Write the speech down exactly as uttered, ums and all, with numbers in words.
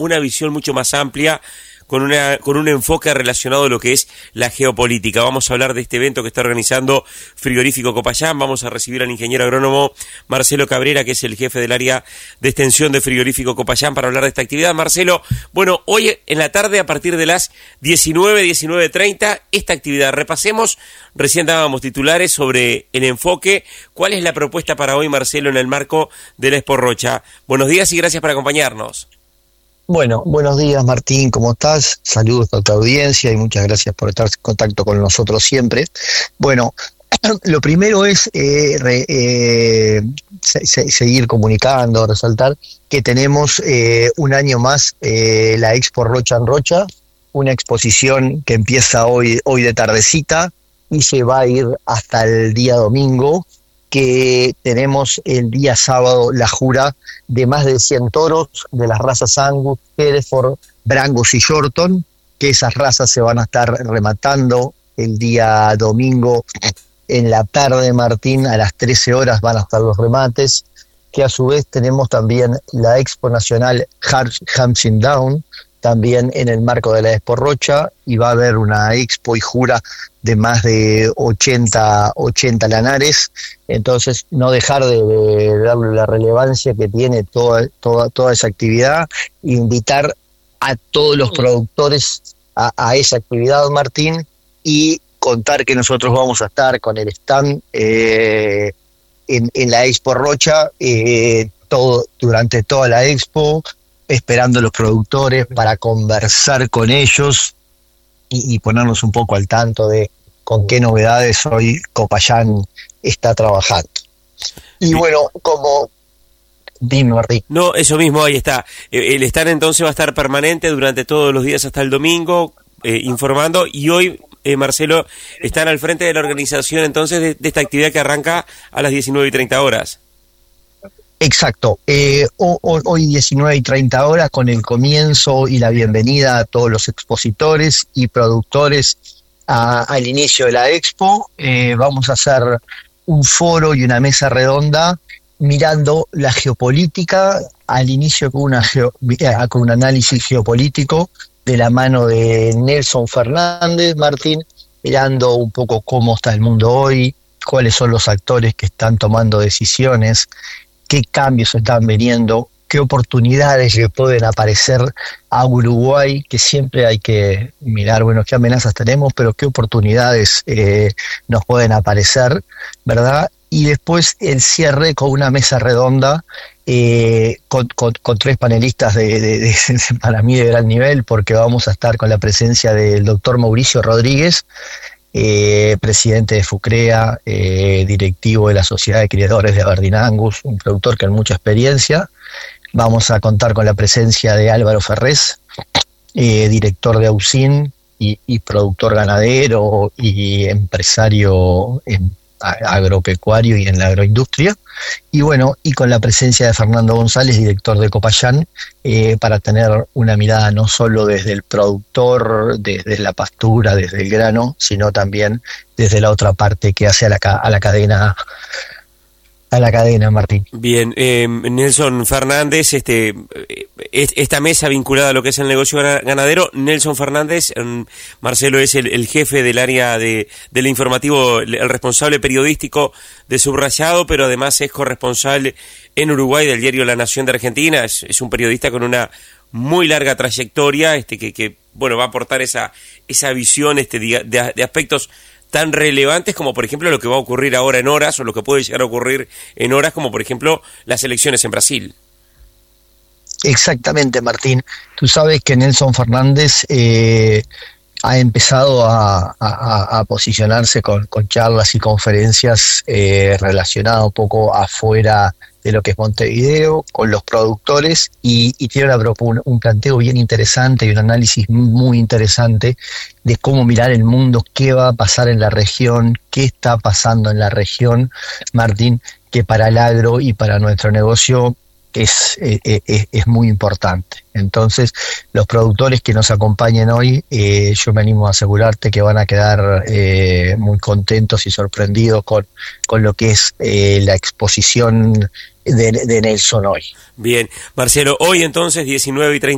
una visión mucho más amplia, con una con un enfoque relacionado a lo que es la geopolítica. Vamos a hablar de este evento que está organizando Frigorífico Copayán. Vamos a recibir al ingeniero agrónomo Marcelo Cabrera, que es el jefe del área de extensión de Frigorífico Copayán, para hablar de esta actividad. Marcelo, bueno, hoy en la tarde, a partir de las diecinueve, diecinueve treinta, esta actividad. Repasemos, recién dábamos titulares sobre el enfoque. ¿Cuál es la propuesta para hoy, Marcelo, en el marco de la Expo Rocha? Buenos días y gracias por acompañarnos. Bueno, buenos días, Martín, ¿cómo estás? Saludos a tu audiencia y muchas gracias por estar en contacto con nosotros siempre. Bueno, lo primero es eh, re, eh, se, se, seguir comunicando, resaltar que tenemos eh, un año más eh, la Expo Rocha en Rocha, una exposición que empieza hoy, hoy de tardecita y se va a ir hasta el día domingo, que tenemos el día sábado la jura de más de cien toros de las razas Angus, Hereford, Brangus y Shorton, que esas razas se van a estar rematando el día domingo en la tarde, Martín, a las trece horas van a estar los remates, que a su vez tenemos también la Expo Nacional Hampshire Down, también en el marco de la Expo Rocha, y va a haber una expo y jura de más de ochenta, ochenta lanares, entonces no dejar de, de darle la relevancia que tiene toda, toda, toda esa actividad, invitar a todos los productores a, a esa actividad, Martín, y contar que nosotros vamos a estar con el stand eh, en, en la Expo Rocha eh, todo, durante toda la expo, esperando a los productores para conversar con ellos y, y ponernos un poco al tanto de con qué novedades hoy Copayán está trabajando. Y bueno, como... Dime, Martín. No, eso mismo, ahí está. El stand entonces va a estar permanente durante todos los días hasta el domingo, eh, informando, y hoy, eh, Marcelo, están al frente de la organización entonces de, de esta actividad que arranca a las diecinueve y treinta horas. Exacto, eh, hoy diecinueve y treinta horas con el comienzo y la bienvenida a todos los expositores y productores a, al inicio de la expo. Eh, vamos a hacer un foro y una mesa redonda mirando la geopolítica, al inicio con, una geo, con un análisis geopolítico de la mano de Nelson Fernández, Martín, mirando un poco cómo está el mundo hoy, cuáles son los actores que están tomando decisiones, qué cambios están viniendo, qué oportunidades le pueden aparecer a Uruguay, que siempre hay que mirar, bueno, qué amenazas tenemos, pero qué oportunidades eh, nos pueden aparecer, ¿verdad? Y después el cierre con una mesa redonda eh, con, con, con tres panelistas de, de, de, para mí de gran nivel, porque vamos a estar con la presencia del doctor Mauricio Rodríguez, Eh, presidente de FUCREA, eh, directivo de la Sociedad de Criadores de Aberdeen Angus, un productor con mucha experiencia. Vamos a contar con la presencia de Álvaro Ferrés, eh, director de AUSIN y, y productor ganadero y empresario en agropecuario y en la agroindustria, y bueno, y con la presencia de Fernando González, director de Copayán, eh, para tener una mirada no solo desde el productor, desde la pastura, desde el grano, sino también desde la otra parte que hace a la, a la cadena a la cadena, Martín. Bien, eh, Nelson Fernández, este, esta mesa vinculada a lo que es el negocio ganadero. Nelson Fernández, eh, Marcelo, es el, el jefe del área de del informativo, el, el responsable periodístico de Subrayado, pero además es corresponsal en Uruguay del diario La Nación de Argentina. Es, es un periodista con una muy larga trayectoria, este que, que bueno, va a aportar esa esa visión este de, de, de aspectos tan relevantes como por ejemplo lo que va a ocurrir ahora en horas, o lo que puede llegar a ocurrir en horas, como por ejemplo las elecciones en Brasil. Exactamente, Martín. Tú sabes que Nelson Fernández eh, ha empezado a, a, a posicionarse con, con charlas y conferencias eh, relacionadas un poco afuera de lo que es Montevideo, con los productores, y, y tiene una, un, un planteo bien interesante y un análisis muy interesante de cómo mirar el mundo, qué va a pasar en la región, qué está pasando en la región, Martín, que para el agro y para nuestro negocio es, es, es muy importante. Entonces, los productores que nos acompañen hoy, eh, yo me animo a asegurarte que van a quedar eh, muy contentos y sorprendidos con, con lo que es eh, la exposición de, de Nelson hoy. Bien, Marcelo, hoy entonces diecinueve y treinta